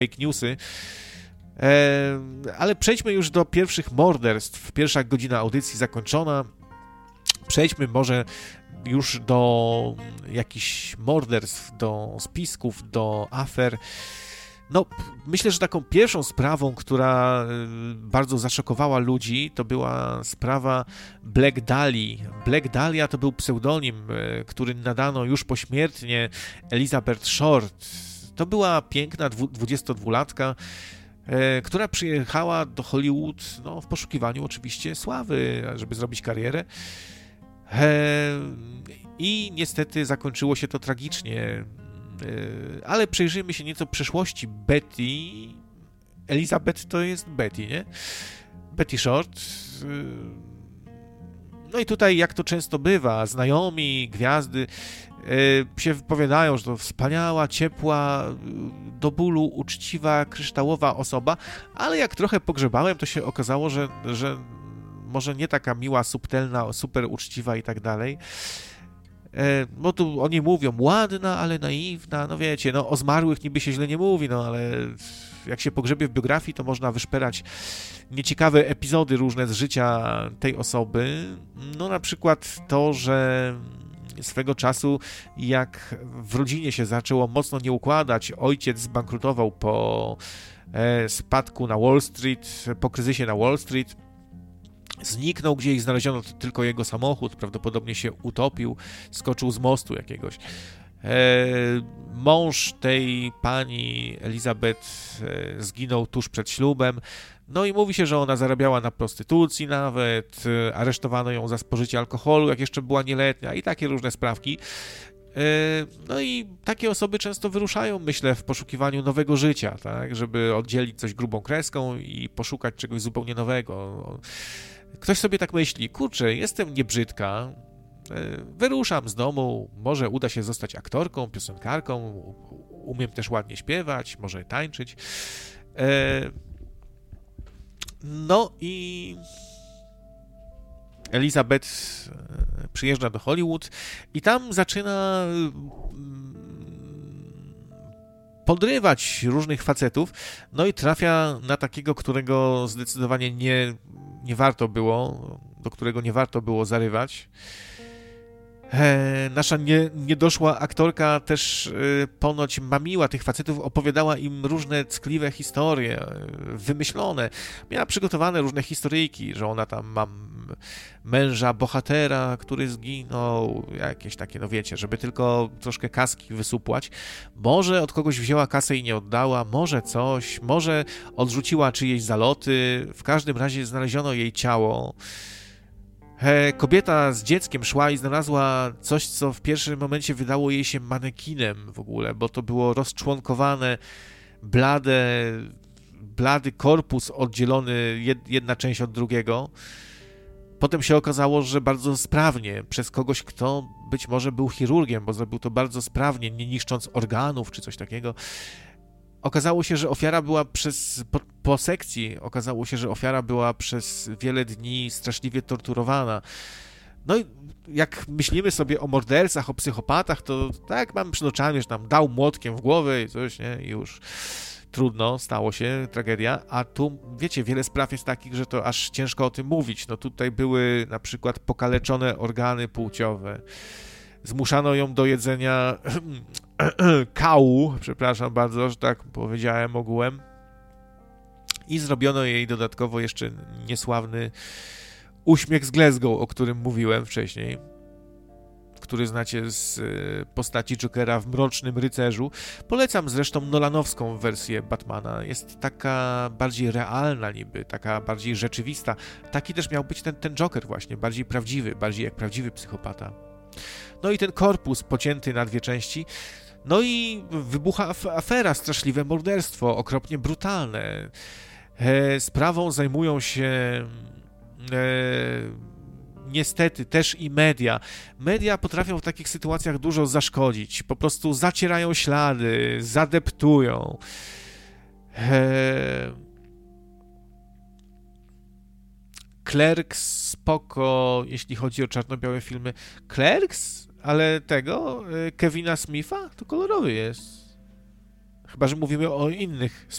fake newsy. Ale przejdźmy już do pierwszych morderstw. Pierwsza godzina audycji zakończona. Przejdźmy może już do jakichś morderstw, do spisków, do afer. No, myślę, że taką pierwszą sprawą, która bardzo zaszokowała ludzi, to była sprawa Black Dahlia. Black Dahlia to był pseudonim, który nadano już pośmiertnie Elizabeth Short. To była piękna 22-latka, która przyjechała do Hollywood w poszukiwaniu oczywiście sławy, żeby zrobić karierę. I niestety zakończyło się to tragicznie. Ale przyjrzyjmy się nieco przeszłości Betty. Elizabeth to jest Betty, nie? Betty Short. No i tutaj, jak to często bywa, znajomi, gwiazdy się wypowiadają, że to wspaniała, ciepła, do bólu uczciwa, kryształowa osoba, ale jak trochę pogrzebałem, to się okazało, że może nie taka miła, subtelna, super uczciwa i tak dalej. Bo tu oni mówią, ładna, ale naiwna, no wiecie, o zmarłych niby się źle nie mówi, ale jak się pogrzebie w biografii, to można wyszperać nieciekawe epizody różne z życia tej osoby. No na przykład to, że swego czasu, jak w rodzinie się zaczęło mocno nie układać, ojciec zbankrutował po spadku na Wall Street, po kryzysie na Wall Street, zniknął gdzieś, znaleziono tylko jego samochód, prawdopodobnie się utopił, skoczył z mostu jakiegoś. Mąż tej pani Elizabeth zginął tuż przed ślubem, no i mówi się, że ona zarabiała na prostytucji nawet, aresztowano ją za spożycie alkoholu, jak jeszcze była nieletnia i takie różne sprawki. No i takie osoby często wyruszają, myślę, w poszukiwaniu nowego życia, tak, żeby oddzielić coś grubą kreską i poszukać czegoś zupełnie nowego. Ktoś sobie tak myśli, kurczę, jestem niebrzydka, wyruszam z domu, może uda się zostać aktorką, piosenkarką, umiem też ładnie śpiewać, może tańczyć. No i Elizabeth przyjeżdża do Hollywood i tam zaczyna podrywać różnych facetów, no i trafia na takiego, którego zdecydowanie nie warto było, do którego nie warto było zarywać. Nasza niedoszła aktorka też ponoć mamiła tych facetów, opowiadała im różne ckliwe historie, wymyślone. Miała przygotowane różne historyjki, że ona tam ma męża bohatera, który zginął, jakieś takie, no wiecie, żeby tylko troszkę kaski wysupłać. Może od kogoś wzięła kasę i nie oddała, może coś, może odrzuciła czyjeś zaloty. W każdym razie znaleziono jej ciało. Kobieta z dzieckiem szła i znalazła coś, co w pierwszym momencie wydało jej się manekinem w ogóle, bo to było rozczłonkowane, blady korpus oddzielony jedna część od drugiego. Potem się okazało, że bardzo sprawnie, przez kogoś, kto być może był chirurgiem, bo zrobił to bardzo sprawnie, nie niszcząc organów czy coś takiego. Okazało się, że ofiara była po sekcji, okazało się, że ofiara była przez wiele dni straszliwie torturowana. No i jak myślimy sobie o mordercach, o psychopatach, to tak mamy przed oczami, że tam dał młotkiem w głowę i coś, nie? I już trudno, stało się, tragedia. A tu, wiecie, wiele spraw jest takich, że to aż ciężko o tym mówić. No tutaj były na przykład pokaleczone organy płciowe. Zmuszano ją do jedzenia kału, przepraszam bardzo, że tak powiedziałem ogółem. I zrobiono jej dodatkowo jeszcze niesławny uśmiech z Glasgow, o którym mówiłem wcześniej, który znacie z postaci Jokera w Mrocznym Rycerzu. Polecam zresztą nolanowską wersję Batmana. Jest taka bardziej realna niby, taka bardziej rzeczywista. Taki też miał być ten Joker właśnie, bardziej prawdziwy, bardziej jak prawdziwy psychopata. No i ten korpus pocięty na dwie części. No i wybucha afera, straszliwe morderstwo, okropnie brutalne. Sprawą zajmują się niestety też i media. Media potrafią w takich sytuacjach dużo zaszkodzić. Po prostu zacierają ślady, zadeptują. Clerks spoko, jeśli chodzi o czarno-białe filmy. Clerks? Ale tego? Kevina Smitha? To kolorowy jest. Chyba że mówimy o innych